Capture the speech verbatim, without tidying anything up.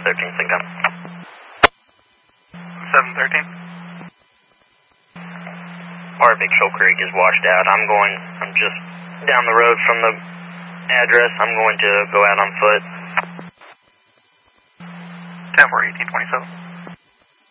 thirteen, sync up. seven thirteen. Our Big Shoal Creek is washed out. I'm going, I'm just down the road from the address. I'm going to go out on foot. ten four eighteen twenty-seven.